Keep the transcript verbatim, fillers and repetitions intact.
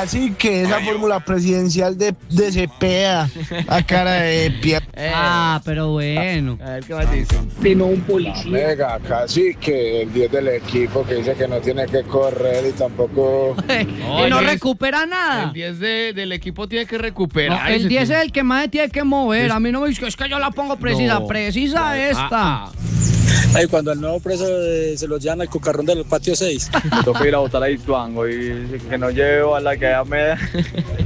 Casi que esa fórmula presidencial de, de Cepeda, a cara de pie. Eh, Ah, pero bueno. A ver qué más dice. Vino un policía. Venga, casi que el diez del equipo que dice que no tiene que correr y tampoco... y no el- recupera El nada. diez de, del equipo tiene que No, recuperar. el ese diez es tiene- el que más tiene que mover. A mí no me dice que es que yo la pongo precisa. No. Precisa esta. Ah, ah. Ay, cuando al nuevo preso eh, se lo llevan al cucarrón del patio seis. Me toca ir a botar a Ituango y que no llevo a la que ya me